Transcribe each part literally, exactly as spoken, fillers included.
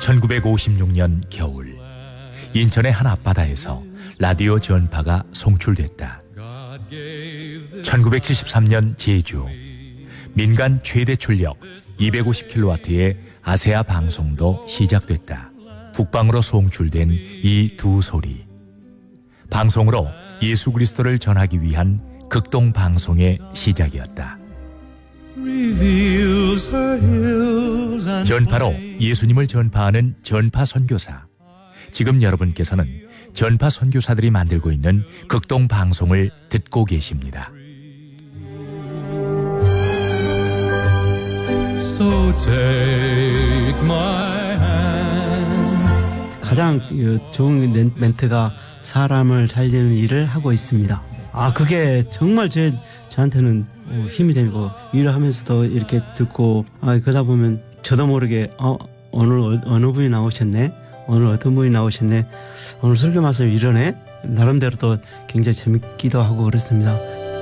천구백오십육 년 겨울, 인천의 한 앞바다에서 라디오 전파가 송출됐다. 천구백칠십삼 년 제주, 민간 최대 출력 이백오십 킬로와트의 아세아 방송도 시작됐다. 북방으로 송출된 이 두 소리, 방송으로 예수 그리스도를 전하기 위한 극동 방송의 시작이었다. 전파로 예수님을 전파하는 전파 선교사. 지금 여러분께서는 전파 선교사들이 만들고 있는 극동 방송을 듣고 계십니다. So take my hand. 가장 좋은 멘트가 사람을 살리는 일을 하고 있습니다. 아, 그게 정말 제, 저한테는 힘이 되고, 일을 하면서도 이렇게 듣고, 아, 그러다 보면 저도 모르게, 어, 오늘 어느 분이 나오셨네? 오늘 어떤 분이 나오셨네? 오늘 설교 말씀이 이러네? 나름대로 또 굉장히 재밌기도 하고 그렇습니다.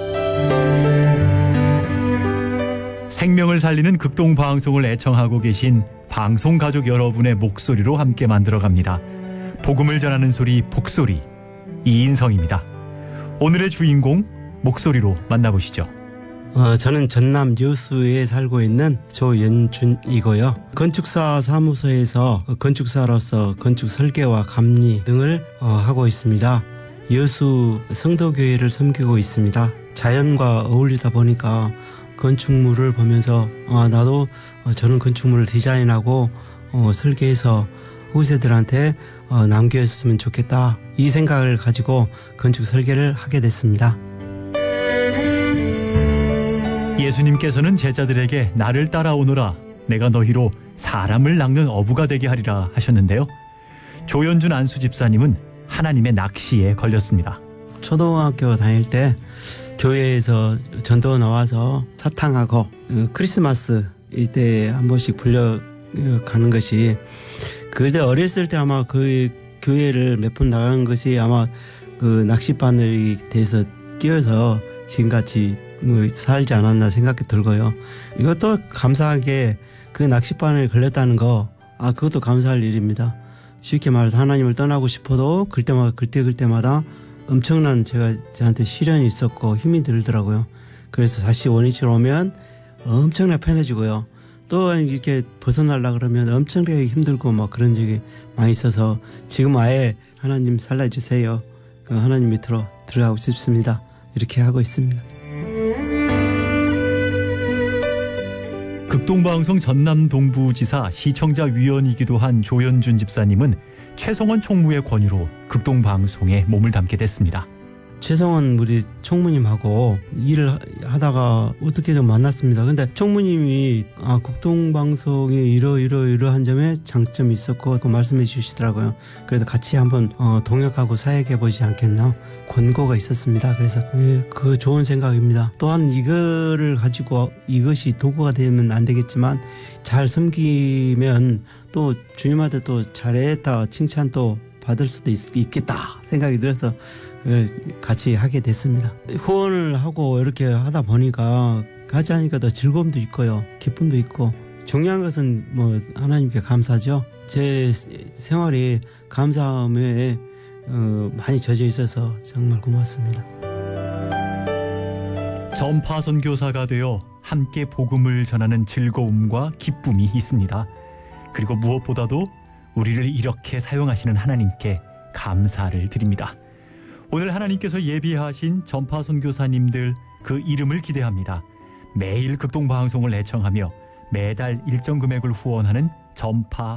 생명을 살리는 극동 방송을 애청하고 계신 방송 가족 여러분의 목소리로 함께 만들어갑니다. 복음을 전하는 소리 복소리, 이인성입니다. 오늘의 주인공 목소리로 만나보시죠. 어, 저는 전남 여수에 살고 있는 조연준이고요. 건축사 사무소에서 건축사로서 건축 설계와 감리 등을 어, 하고 있습니다. 여수 성도교회를 섬기고 있습니다. 자연과 어울리다 보니까 건축물을 보면서 어, 나도 어, 저는 건축물을 디자인하고 어, 설계해서 후세들한테 어, 남겨줬으면 좋겠다, 이 생각을 가지고 건축 설계를 하게 됐습니다. 예수님께서는 제자들에게 나를 따라오너라, 내가 너희로 사람을 낚는 어부가 되게 하리라 하셨는데요. 조연준 안수 집사님은 하나님의 낚시에 걸렸습니다. 초등학교 다닐 때 교회에서 전도 나와서 사탕하고 크리스마스 이때 한 번씩 불려가는 것이, 그때 어렸을 때 아마 그 교회를 몇 번 나간 것이 아마 그 낚싯바늘이 돼서 끼어서 지금같이 뭐 살지 않았나 생각이 들고요. 이것도 감사하게 그 낚싯바늘에 걸렸다는 거, 아, 그것도 감사할 일입니다. 쉽게 말해서 하나님을 떠나고 싶어도 그때마다 그때 그때마다 엄청난 제가 저한테 시련이 있었고 힘이 들더라고요. 그래서 다시 원위치로 오면 엄청나게 편해지고요. 또 이렇게 벗어나려고 그러면 엄청나게 힘들고 막 그런 적이 많이 있어서 지금 아예 하나님 살려주세요, 하나님 밑으로 들어가고 싶습니다, 이렇게 하고 있습니다. 극동방송 전남 동부지사 시청자위원이기도 한 조연준 집사님은 최성원 총무의 권유로 극동방송에 몸을 담게 됐습니다. 최성원 우리 총무님하고 일을 하다가 어떻게 좀 만났습니다. 근데 총무님이 아, 극동방송이 이러 이러 이러한 점에 장점이 있었고 그 말씀해 주시더라고요. 그래서 같이 한번 어, 동역하고 사역해 보지 않겠나 권고가 있었습니다. 그래서 그, 그 좋은 생각입니다. 또한 이거를 가지고 이것이 도구가 되면 안 되겠지만 잘 섬기면 또 주님한테 또 잘했다 칭찬 또 받을 수도 있, 있겠다 생각이 들어서 같이 하게 됐습니다. 후원을 하고 이렇게 하다 보니까 같이 하니까 더 즐거움도 있고요, 기쁨도 있고, 중요한 것은 뭐 하나님께 감사죠. 제 생활이 감사함에 어, 많이 젖어 있어서 정말 고맙습니다. 전파 선교사가 되어 함께 복음을 전하는 즐거움과 기쁨이 있습니다. 그리고 무엇보다도 우리를 이렇게 사용하시는 하나님께 감사를 드립니다. 오늘 하나님께서 예비하신 전파 선교사님들, 그 이름을 기대합니다. 매일 극동방송을 애청하며 매달 일정 금액을 후원하는 전파